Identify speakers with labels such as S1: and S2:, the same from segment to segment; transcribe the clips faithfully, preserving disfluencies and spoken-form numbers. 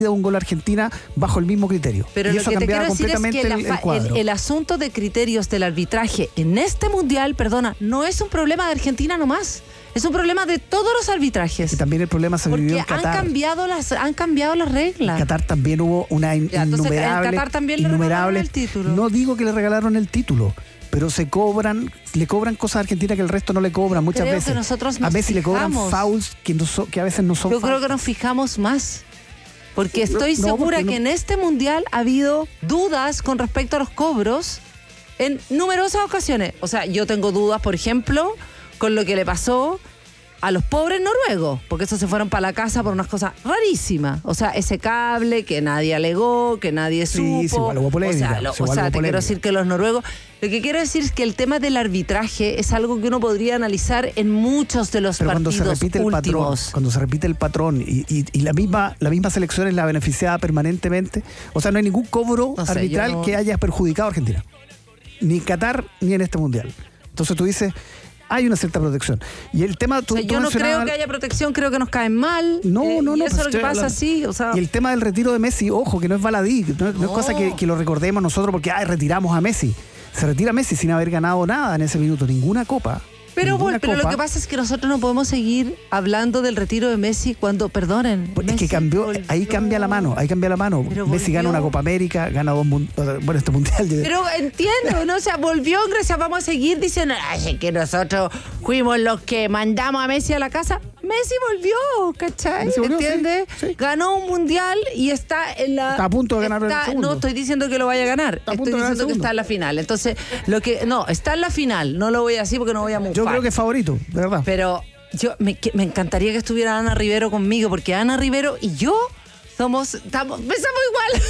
S1: un gol a Argentina bajo el mismo criterio.
S2: Pero
S1: y
S2: lo
S1: eso
S2: que te quiero
S1: cambiaba
S2: decir es que
S1: completamente
S2: la,
S1: el, el
S2: el,
S1: cuadro.
S2: el asunto de criterios del arbitraje en este mundial, perdona, no es un problema de Argentina nomás. Es un problema de todos los arbitrajes.
S1: Y también el problema se vivió en
S2: Porque han
S1: Qatar.
S2: cambiado las, han cambiado las reglas.
S1: En Qatar también hubo una in-
S2: Ya, entonces,
S1: innumerable,
S2: en Qatar también le
S1: innumerable.
S2: regalaron el título.
S1: No digo que le regalaron el título, pero se cobran, le cobran cosas a Argentina que el resto no le cobran muchas
S2: Creo
S1: veces.
S2: que nosotros
S1: a
S2: nos
S1: Messi le cobran
S2: fijamos.
S1: fouls que, no so- que a veces no son
S2: Yo
S1: fouls.
S2: creo que nos fijamos más. Porque estoy
S1: No,
S2: segura
S1: porque no-
S2: que en este mundial ha habido dudas con respecto a los cobros en numerosas ocasiones. O sea, yo tengo dudas, por ejemplo, con lo que le pasó a los pobres noruegos, porque esos se fueron para la casa por unas cosas rarísimas. O sea, ese cable que nadie alegó, que nadie
S1: Sí,
S2: supo.
S1: sí, igual hubo polémica,
S2: o sea, lo-
S1: sí,
S2: o
S1: igual
S2: sea,
S1: hubo
S2: te quiero
S1: polémica.
S2: decir que los noruegos... Lo que quiero decir es que el tema del arbitraje es algo que uno podría analizar en muchos de los
S1: Pero cuando
S2: partidos
S1: se repite el patrón,
S2: últimos.
S1: cuando se repite el patrón y, y- y la misma la misma selección es la beneficiada permanentemente, o sea, no hay ningún cobro
S2: No sé,
S1: arbitral
S2: yo no-
S1: que haya perjudicado a Argentina, ni en Qatar ni en este mundial. Entonces tú dices, hay una cierta protección. Y el tema, tú,
S2: O sea,
S1: tú
S2: yo no creo
S1: mencionabas-
S2: que haya protección, creo que nos caen mal.
S1: No,
S2: eh,
S1: no, no.
S2: Y eso
S1: pues
S2: es lo que
S1: estoy
S2: pasa,
S1: hablando.
S2: sí. O sea,
S1: Y el tema del retiro de Messi, ojo, que no es baladí, no, es- no es
S2: No.
S1: cosa que, que lo recordemos nosotros porque ay, retiramos a Messi. Se retira Messi sin haber ganado nada en ese minuto, ninguna copa.
S2: pero,
S1: ninguna
S2: vol- pero lo
S1: copa.
S2: que pasa es que nosotros no podemos seguir hablando del retiro de Messi cuando, perdonen.
S1: Pues es que
S2: Messi
S1: cambió,
S2: volvió.
S1: ahí cambia la mano, ahí cambia la mano.
S2: Pero
S1: Messi gana
S2: volvió.
S1: una Copa América, gana dos mun- bueno, este mundial. de-
S2: Pero entiendo, ¿no? O sea, volvió Grecia, vamos a seguir diciendo, ay, que nosotros fuimos los que mandamos a Messi a la casa. Messi volvió, ¿cachai?
S1: Messi volvió,
S2: ¿Entiendes?
S1: sí, sí.
S2: Ganó un mundial y está en la...
S1: Está a punto de ganar el
S2: está-
S1: segundo.
S2: No estoy diciendo que lo vaya a ganar,
S1: a punto
S2: estoy
S1: de ganar el
S2: diciendo que
S1: segundo.
S2: está en la final. Entonces, lo que... No, está en la final, no lo voy a decir porque no voy a mufar.
S1: Yo creo que es favorito, de verdad.
S2: Pero yo me, que- me encantaría que estuviera Ana Rivero conmigo, porque Ana Rivero y yo somos, estamos, pensamos igual.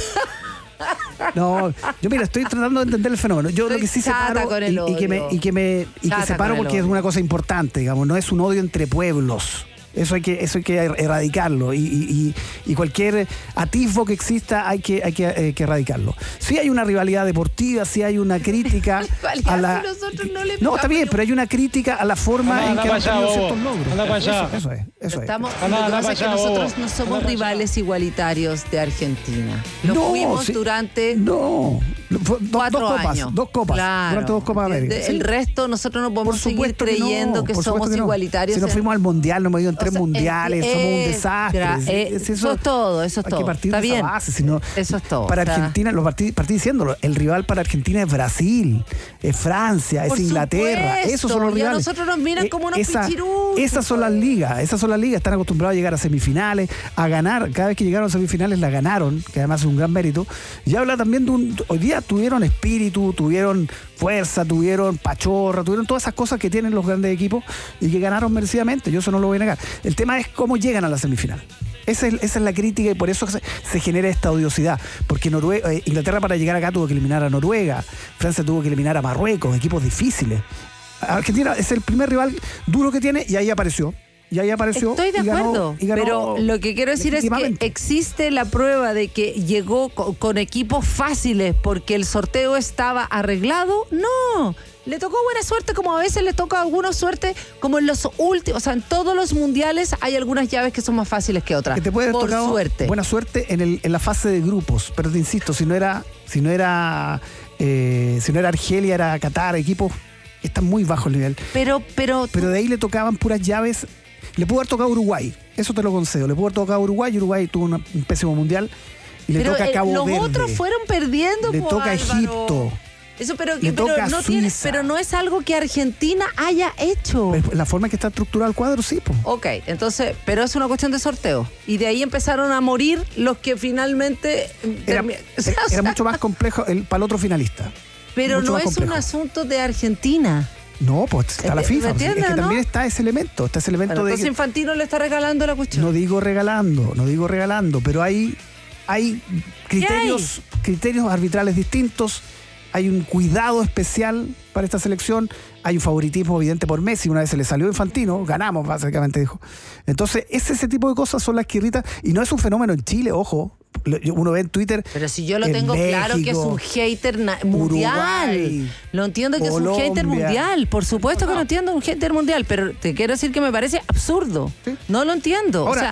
S1: No, yo mira, estoy tratando de entender el fenómeno. Yo
S2: Estoy
S1: lo que sí
S2: chata
S1: separo
S2: con
S1: y,
S2: el
S1: y que me y que me y
S2: Chata
S1: que separo
S2: con el
S1: porque es
S2: odio.
S1: una cosa importante, digamos, no es un odio entre pueblos. Eso hay que eso hay que erradicarlo y, y- y- y cualquier atisbo que exista hay que hay que, eh, que erradicarlo. Sí hay una rivalidad deportiva, sí hay una crítica a la
S2: Si nosotros no le
S1: No, está bien,
S2: pegamos
S1: pero hay una crítica a la forma
S3: Anda,
S1: en
S3: anda
S1: que
S3: pa'
S1: han
S3: allá,
S1: tenido
S3: bobo.
S1: ciertos logros.
S3: Anda pa' allá.
S1: Eso, eso es, eso es.
S2: Estamos,
S3: Anda,
S2: lo que
S3: anda
S2: pasa
S3: pa'
S2: es que
S3: allá,
S2: nosotros
S3: bobo.
S2: no somos
S3: Anda pa'
S2: rivales igualitarios de Argentina. Lo
S1: No,
S2: fuimos
S1: sí.
S2: durante
S1: No, fue do-
S2: cuatro
S1: dos copas,
S2: años.
S1: dos copas,
S2: Claro.
S1: durante dos copas América.
S2: De-
S1: Sí.
S2: El resto nosotros no
S1: Por
S2: podemos seguir
S1: supuesto que no,
S2: creyendo que
S1: por supuesto
S2: somos
S1: que no.
S2: igualitarios.
S1: Si nos
S2: en-
S1: fuimos al mundial, nos hemos ido en
S2: O
S1: tres
S2: sea,
S1: mundiales,
S2: es-
S1: somos un
S2: es-
S1: desastre.
S2: gra-
S1: Es-
S2: eh,
S1: es-
S2: eso es todo, eso es
S1: hay
S2: todo.
S1: que partir
S2: Está
S1: de esa
S2: bien.
S1: base, sino
S2: Eso es todo.
S1: Para
S2: Está-
S1: Argentina, lo partí, partí diciéndolo, el rival para Argentina es Brasil, es Francia,
S2: Por
S1: es Inglaterra.
S2: supuesto,
S1: Esos son los
S2: y a
S1: rivales.
S2: nosotros nos miran
S1: Eh,
S2: como unos
S1: esa-
S2: pichirutos.
S1: Esas son las ligas, esas son las ligas, están acostumbrados a llegar a semifinales, a ganar. Cada vez que llegaron a semifinales la ganaron, que además es un gran mérito. Y habla también de un. Hoy día tuvieron espíritu, tuvieron fuerza, tuvieron pachorra, tuvieron todas esas cosas que tienen los grandes equipos y que ganaron merecidamente. Yo eso no lo voy a negar. El tema es cómo llegan a la semifinal. Esa es, esa es la crítica y por eso se, se genera esta odiosidad. Porque Noruega, eh, Inglaterra para llegar acá tuvo que eliminar a Noruega, Francia tuvo que eliminar a Marruecos, equipos difíciles. Argentina es el primer rival duro que tiene y ahí apareció. Y ahí apareció.
S2: Estoy de
S1: y ganó-
S2: acuerdo,
S1: y ganó
S2: pero lo que quiero decir es que
S1: legítimamente.
S2: existe la prueba de que llegó co- con equipos fáciles porque el sorteo estaba arreglado. No, le tocó buena suerte como a veces le toca a algunos suerte como en los últimos, o sea, en todos los mundiales hay algunas llaves que son más fáciles que otras.
S1: Que te puede haber
S2: por
S1: tocado
S2: suerte.
S1: buena suerte en, el, en la fase de grupos, pero te insisto, si no era, si no era, eh, si no era Argelia, era Qatar, equipos que están muy bajo el nivel.
S2: Pero, pero,
S1: Pero de ahí le tocaban puras llaves. Le pudo haber tocado a Uruguay, eso te lo concedo. Le pudo haber tocado a Uruguay, y Uruguay tuvo una- un pésimo mundial. Y le
S2: pero,
S1: toca a
S2: eh,
S1: Cabo
S2: los
S1: Verde.
S2: otros fueron perdiendo.
S1: Le
S2: po,
S1: toca a
S2: Álvaro.
S1: Egipto.
S2: Eso, pero,
S1: Le
S2: pero
S1: toca a
S2: no tiene,
S1: Suiza.
S2: pero no es algo que Argentina haya hecho.
S1: Pero la forma en que está estructurado el cuadro, sí, pues.
S2: Ok, entonces, pero es una cuestión de sorteo. Y de ahí empezaron a morir los que finalmente...
S1: Era,
S2: termi-
S1: era-
S2: o sea,
S1: era mucho más complejo el, para el otro finalista.
S2: Pero
S1: mucho
S2: no
S1: más
S2: es un
S1: complejo.
S2: asunto de Argentina.
S1: No, pues está la
S2: Enti-
S1: FIFA.
S2: ¿me
S1: pues, es
S2: entiendes,
S1: que
S2: no?
S1: también está ese elemento, está ese elemento
S2: Bueno,
S1: de
S2: entonces
S1: que,
S2: Infantino le está regalando la cuestión.
S1: no digo regalando, no digo regalando, pero hay, hay criterios, criterios arbitrales distintos, hay un cuidado especial para esta selección, hay un favoritismo evidente por Messi, una vez se le salió Infantino, ganamos básicamente, dijo. Entonces, ese, ese tipo de cosas son las que irritan, y no es un fenómeno en Chile, ojo, uno ve en Twitter.
S2: Pero si yo lo
S1: en
S2: tengo claro que es
S1: México,
S2: un hater na- mundial.
S1: Uruguay,
S2: Lo entiendo que es un hater
S1: Colombia.
S2: mundial. Por supuesto que
S1: No,
S2: lo
S1: no.
S2: entiendo, un hater mundial. Pero te quiero decir que me parece absurdo.
S1: Sí.
S2: No lo entiendo.
S1: Ahora,
S2: o sea,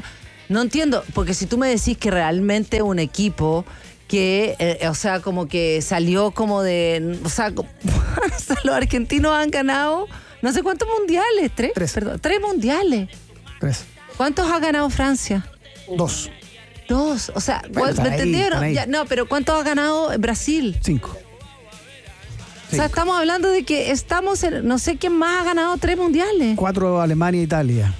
S2: No entiendo, porque si tú me decís que realmente un equipo que, eh, o sea, como que salió como de, o sea, como, o sea, los argentinos han ganado no sé cuántos mundiales, tres,
S1: Tres.
S2: perdón, tres mundiales.
S1: Tres.
S2: ¿Cuántos ha ganado Francia?
S1: Dos.
S2: Dos, o sea,
S1: Bueno,
S2: ¿me
S1: están ahí,
S2: entendieron?
S1: están ahí.
S2: Ya, no, pero ¿cuántos ha ganado Brasil?
S1: Cinco.
S2: O sea, estamos hablando de que estamos en, no sé quién más ha ganado tres mundiales.
S1: Cuatro Alemania e Italia.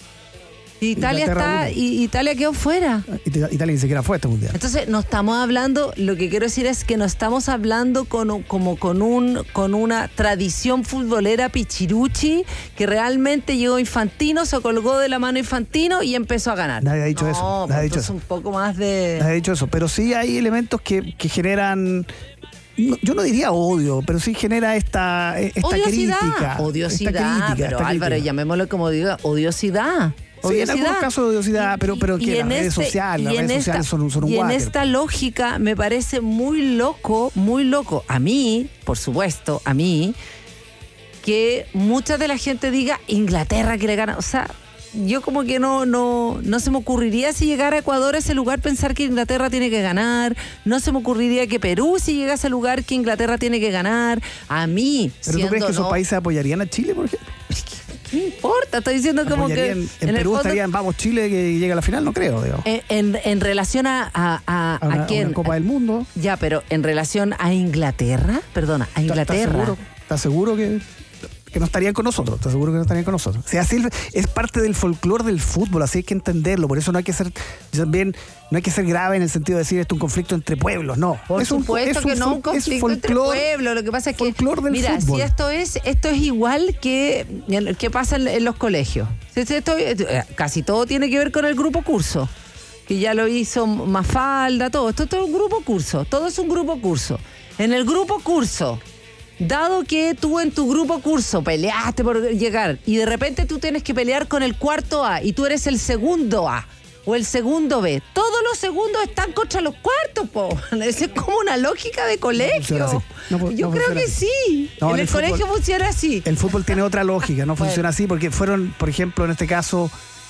S2: Y Italia
S1: Inglaterra
S2: está,
S1: uno.
S2: y Italia quedó fuera.
S1: Ita- Italia ni siquiera fue a este mundial.
S2: Entonces, no estamos hablando, lo que quiero decir es que no estamos hablando con, un- como con un con una tradición futbolera pichiruchi que realmente llegó Infantino, se colgó de la mano Infantino y empezó a ganar.
S1: Nadie ha dicho
S2: No,
S1: eso, nadie
S2: pues
S1: ha dicho
S2: entonces
S1: eso.
S2: un poco más de...
S1: Nadie ha dicho eso, pero sí hay elementos que, que generan, no, yo no diría odio, pero sí genera esta, esta
S2: odiosidad.
S1: crítica.
S2: Odiosidad,
S1: esta crítica,
S2: pero
S1: esta
S2: Álvaro,
S1: crítica.
S2: llamémoslo como diga, odiosidad.
S1: Sí, en algunos casos de odiosidad,
S2: Y-
S1: pero, pero
S2: y
S1: que las
S2: en
S1: redes
S2: este-
S1: sociales, las
S2: y en
S1: redes
S2: esta-
S1: sociales son, un- son un
S2: Y en
S1: guáquer.
S2: esta lógica me parece muy loco, muy loco. A mí, por supuesto, a mí, que mucha de la gente diga Inglaterra que le gana. O sea, yo como que no, no, no se me ocurriría si llegara a Ecuador a ese lugar pensar que Inglaterra tiene que ganar. No se me ocurriría que Perú si llega a ese lugar que Inglaterra tiene que ganar. A mí,
S1: ¿Pero tú
S2: siendo
S1: crees que esos
S2: no-
S1: países apoyarían a Chile, por ejemplo?
S2: ¿Qué me importa? Estoy diciendo como que...
S1: ¿Apoyarían- en
S2: el
S1: Perú
S2: fondo-
S1: estarían, vamos, Chile que llega a la final? No creo, digamos.
S2: En, en, en relación a, a, a,
S1: A una,
S2: ¿a quién?
S1: una Copa del Mundo.
S2: Ya, pero en relación a Inglaterra, perdona, a
S1: ¿Estás
S2: Inglaterra.
S1: seguro, ¿Estás seguro que, que no estarían con nosotros? ¿Estás seguro que no estarían con nosotros? O sea, así es parte del folclore del fútbol, así hay que entenderlo. Por eso no hay que ser también, no hay que ser grave en el sentido de decir esto es un conflicto entre pueblos, no.
S2: Por
S1: es un,
S2: supuesto
S1: es un
S2: que no
S1: fol-
S2: un conflicto
S1: es
S2: entre
S1: folclore,
S2: pueblos. Lo que pasa es que,
S1: folclore del
S2: mira,
S1: fútbol.
S2: si esto es, esto es igual que que pasa en, en los colegios. Si esto- eh, casi todo tiene que ver con el grupo curso, que ya lo hizo Mafalda, todo. Esto, esto es un grupo curso, todo es un grupo curso. En el grupo curso, dado que tú en tu grupo curso peleaste por llegar y de repente tú tienes que pelear con el cuarto A y tú eres el segundo A o el segundo B, todos los segundos están contra los cuartos, po. Esa es como una lógica de colegio.
S1: funciona así. No fu-
S2: Yo
S1: no
S2: creo
S1: funciona
S2: que
S1: así.
S2: sí.
S1: No,
S2: en
S1: en
S2: el,
S1: el fútbol-
S2: colegio funciona así.
S1: El fútbol tiene otra lógica, no funciona así, porque fueron, por ejemplo, en este caso,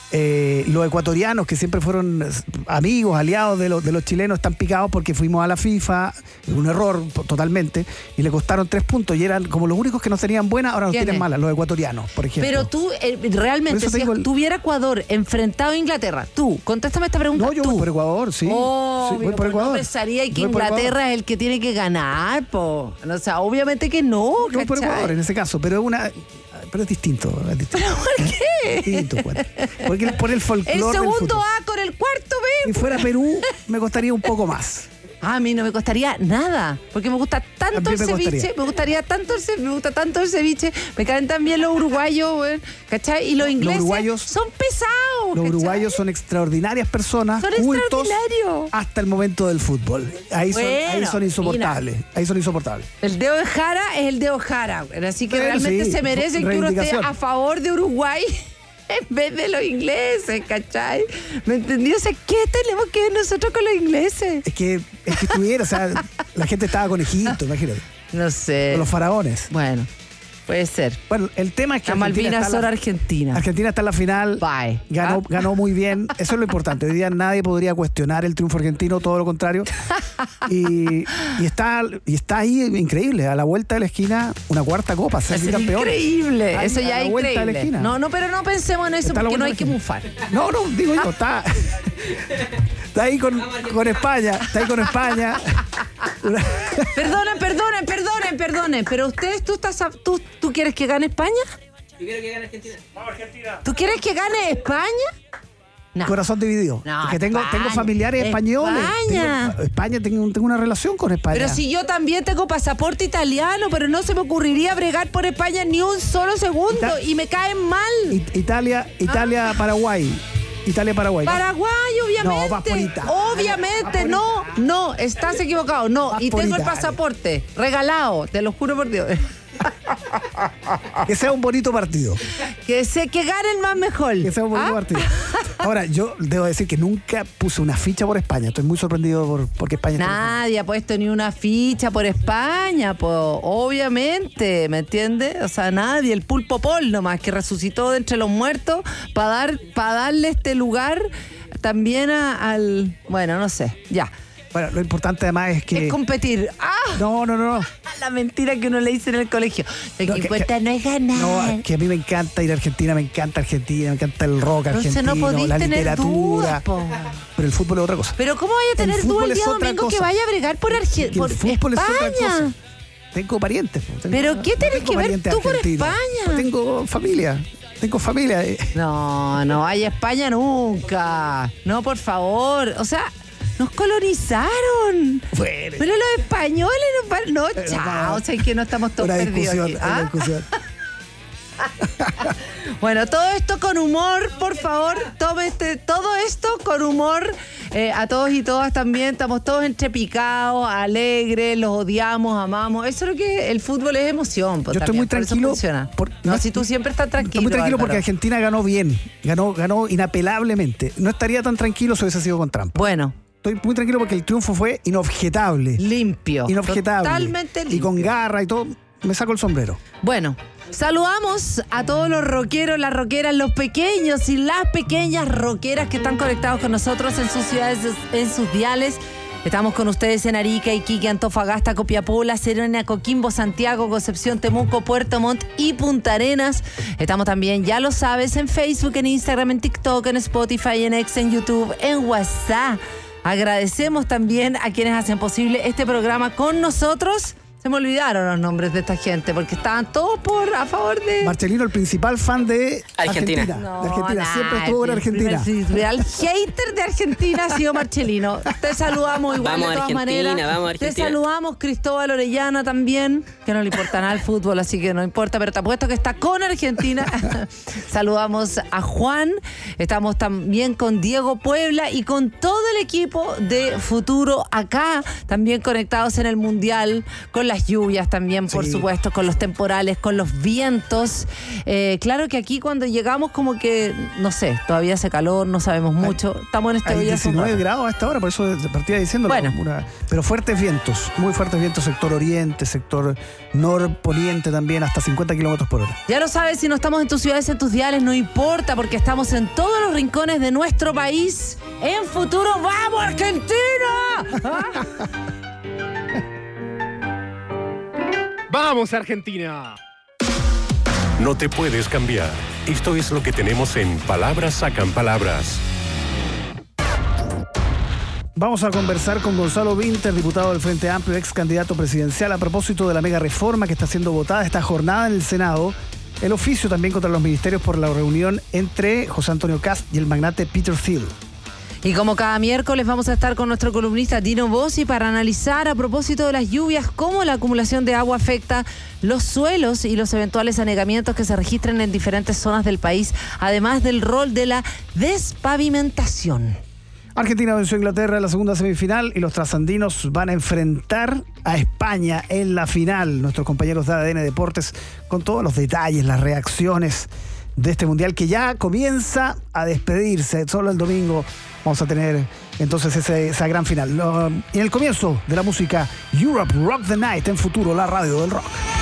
S1: eh, los ecuatorianos, que siempre fueron amigos, aliados de, los de los chilenos, están picados porque fuimos a la FIFA, un error to- totalmente, y le costaron tres puntos, y eran como los únicos que no tenían buenas, ahora nos
S2: ¿Quiénes?
S1: tienen malas, los ecuatorianos, por ejemplo.
S2: Pero tú, eh, realmente,
S1: Por eso
S2: si
S1: tengo el-
S2: tuviera Ecuador enfrentado a Inglaterra, tú, contéstame esta pregunta.
S1: No, yo
S2: tú.
S1: voy por Ecuador, sí.
S2: Oh,
S1: Sí, voy
S2: pero
S1: por
S2: no
S1: Ecuador.
S2: pensaría que
S1: Voy por Ecuador.
S2: Inglaterra es el que tiene que ganar, po. O sea, obviamente que no,
S1: Yo voy por
S2: ¿cachai?
S1: Ecuador en ese caso, pero es una. Pero es distinto. Es distinto.
S2: ¿Por qué?
S1: Distinto, pues. Porque por el
S2: El
S1: folclore. del
S2: segundo
S1: fútbol.
S2: A con el cuarto
S1: Si
S2: B.
S1: fuera Perú, me costaría un poco más.
S2: A mí no me costaría nada, porque me gusta tanto
S1: También
S2: el
S1: me
S2: ceviche,
S1: costaría.
S2: me gustaría tanto el ceviche, me gusta tanto el ceviche, me caen también los uruguayos, güey, ¿cachai? Y los ingleses
S1: uruguayos-
S2: son pesados,
S1: Los
S2: ¿cachai?
S1: uruguayos son extraordinarias personas,
S2: Son
S1: cultos
S2: extraordinarios.
S1: hasta el momento del fútbol. Ahí son,
S2: Bueno,
S1: ahí son insoportables. Ahí son insoportables.
S2: El dedo de Jara es el dedo Jara, güey, así que
S1: Bueno,
S2: realmente
S1: sí,
S2: se merece que uno esté
S1: reivindicación.
S2: a favor de Uruguay en vez de los ingleses, ¿cachai? ¿Me entendí? O sea, ¿qué tenemos que ver nosotros con los ingleses?
S1: Es que, es que estuviera, o sea, la gente estaba con Egipto, imagínate,
S2: No sé.
S1: con los faraones.
S2: Bueno, puede ser.
S1: Bueno, el tema es que
S2: Las
S1: Argentina
S2: Malvinas
S1: está en
S2: son
S1: la-
S2: Argentina.
S1: Argentina está en la final.
S2: Bye.
S1: Ganó,
S2: Ah.
S1: ganó muy bien. Eso es lo importante. Hoy día nadie podría cuestionar el triunfo argentino, todo lo contrario. Y, y está, y está ahí increíble. A la vuelta de la esquina, una cuarta copa, ser
S2: Eso es
S1: campeón.
S2: increíble,
S1: Ahí,
S2: eso
S1: a
S2: ya
S1: la
S2: es
S1: vuelta de la
S2: increíble.
S1: esquina.
S2: No, no, pero no pensemos en eso
S1: Está a la
S2: porque no
S1: vuelta
S2: hay
S1: de
S2: que
S1: la esquina.
S2: mufar.
S1: No, no, digo yo, está. Está ahí con, con España. Está ahí con España. Una-
S2: Perdonen, perdonen, perdonen, perdonen, pero ustedes, ¿tú, estás a- tú, ¿tú quieres que gane España?
S3: Yo quiero que gane Argentina.
S2: ¿Tú quieres que gane España? No.
S1: Corazón dividido.
S2: No,
S1: que tengo,
S2: España.
S1: tengo familiares españoles.
S2: España.
S1: Tengo, España, tengo, tengo una relación con España.
S2: Pero si yo también tengo pasaporte italiano, pero no se me ocurriría bregar por España ni un solo segundo
S1: Ita-
S2: y me caen mal.
S1: It- Italia, Italia, Paraguay. Italia, Paraguay. ¿no?
S2: Paraguay, obviamente.
S1: No, vas por Italia.
S2: Obviamente,
S1: Vas por
S2: no, no, estás equivocado, no.
S1: Vas
S2: Y
S1: por
S2: tengo el
S1: Italia.
S2: pasaporte regalado, te lo juro por Dios.
S1: Que sea un bonito partido.
S2: Que sé que ganen más mejor.
S1: Que sea un bonito
S2: ¿Ah?
S1: partido. Ahora, yo debo decir que nunca puse una ficha por España. Estoy muy sorprendido por, porque España está-
S2: Nadie ha puesto ni una ficha por España, pues, obviamente, ¿me entiendes? O sea, nadie, el pulpo Paul nomás, que resucitó de entre los muertos para dar, para darle este lugar también a- al... Bueno, no sé, ya.
S1: Bueno, lo importante además es que...
S2: Es competir. ¡Ah!
S1: No, no, no.
S2: La mentira que uno le dice en el colegio. Lo
S1: No,
S2: que
S1: que-
S2: importa
S1: que-
S2: no es ganar.
S1: No, es que a mí me encanta ir a Argentina, me encanta Argentina, me encanta el rock
S2: Entonces
S1: argentino,
S2: no podís
S1: la
S2: tener
S1: literatura.
S2: dudas, po.
S1: Pero el fútbol es otra cosa.
S2: Pero ¿cómo vaya a
S1: El
S2: tener duda
S1: fútbol
S2: el
S1: es
S2: día
S1: otra
S2: domingo que
S1: cosa.
S2: vaya a bregar por, Arge-
S1: Que
S2: por
S1: el fútbol es otra cosa.
S2: España?
S1: Tengo parientes. po. Tengo-
S2: ¿Pero qué
S1: no
S2: tenés
S1: tengo
S2: que ver
S1: parientes
S2: tú con
S1: argentinos.
S2: España?
S1: No tengo familia. Tengo familia. eh.
S2: No, no vaya a España nunca. No, por favor. O sea, nos colonizaron.
S1: Bueno,
S2: Pero los españoles nos van... No,
S1: Pero
S2: chao.
S1: no.
S2: O sea, es que no estamos todos
S1: una
S2: perdidos
S1: discusión,
S2: aquí.
S1: una
S2: ¿Ah?
S1: discusión.
S2: Bueno, todo esto con humor, por favor. Tome este, todo esto con humor. Eh, a todos y todas también. Estamos todos entrepicados, alegres, los odiamos, amamos. Eso es lo que el fútbol es emoción. Pues,
S1: Yo estoy
S2: también,
S1: muy
S2: por eso
S1: tranquilo.
S2: funciona.
S1: por-
S2: no, si tú siempre estás tranquilo.
S1: Estoy muy tranquilo porque
S2: Álvaro.
S1: Argentina ganó bien. Ganó, ganó inapelablemente. No estaría tan tranquilo si hubiese sido con trampa.
S2: Bueno,
S1: Estoy muy tranquilo porque el triunfo fue inobjetable.
S2: limpio.
S1: Inobjetable.
S2: Totalmente limpio.
S1: Y con garra y todo. Me saco el sombrero.
S2: Bueno, saludamos a todos los rockeros, las rockeras, los pequeños y las pequeñas rockeras que están conectados con nosotros en sus ciudades, en sus diales. Estamos con ustedes en Arica, Iquique, Antofagasta, Copiapó, La Serena, Coquimbo, Santiago, Concepción, Temuco, Puerto Montt y Punta Arenas. Estamos también, ya lo sabes, en Facebook, en Instagram, en TikTok, en Spotify, en X, en YouTube, en WhatsApp. Agradecemos también a quienes hacen posible este programa con nosotros. Se me olvidaron los nombres de esta gente porque estaban todos por a favor de...
S1: Marcelino, el principal fan de
S3: Argentina.
S1: Argentina.
S2: No,
S1: de Argentina.
S2: nada,
S1: Siempre estuvo en
S2: el
S1: Argentina.
S2: primer- sí, el hater de Argentina ha sido Marcelino. Te saludamos igual
S3: Vamos
S2: de todas
S3: Argentina,
S2: maneras.
S3: vamos
S2: Te
S3: Argentina.
S2: saludamos Cristóbal Orellana también, que no le importa nada el fútbol, así que no importa, pero te apuesto que está con Argentina. Saludamos a Juan, estamos también con Diego Puebla y con todo el equipo de Futuro acá, también conectados en el Mundial, con las lluvias también, por
S1: Sí.
S2: supuesto, con los temporales, con los vientos. Eh, claro que aquí cuando llegamos como que, no sé, todavía hace calor, no sabemos mucho. Estamos en este
S1: Hay
S2: día hace un
S1: diecinueve
S2: rato.
S1: grados a esta hora, por eso te partía diciendo.
S2: Bueno.
S1: Una, pero fuertes vientos, muy fuertes vientos, sector oriente, sector norponiente también, hasta cincuenta kilómetros por hora.
S2: Ya lo sabes, si no estamos en tus ciudades, en tus diales, no importa, porque estamos en todos los rincones de nuestro país. En Futuro, ¡vamos Argentina! ¿Ah?
S4: ¡Vamos, Argentina!
S5: No te puedes cambiar. Esto es lo que tenemos en Palabras Sacan Palabras.
S1: Vamos a conversar con Gonzalo Vinter, diputado del Frente Amplio, ex candidato presidencial, a propósito de la mega reforma que está siendo votada esta jornada en el Senado. El oficio también contra los ministerios por la reunión entre José Antonio Kast y el magnate Peter Thiel.
S2: Y como cada miércoles vamos a estar con nuestro columnista Tino Bossi para analizar a propósito de las lluvias cómo la acumulación de agua afecta los suelos y los eventuales anegamientos que se registran en diferentes zonas del país, además del rol de la despavimentación.
S1: Argentina venció a Inglaterra en la segunda semifinal y los trasandinos van a enfrentar a España en la final. Nuestros compañeros de A D N Deportes con todos los detalles, las reacciones de este mundial que ya comienza a despedirse. Solo el domingo vamos a tener entonces ese, esa gran final. Lo, y en el comienzo de la música Europe Rock the Night en Futuro, la radio del rock.